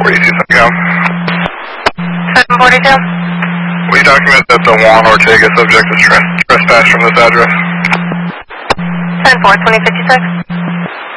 Where do you see something else? 742. Will you document that the Juan Ortega subject is trespassed from this address? 10-4, 2056.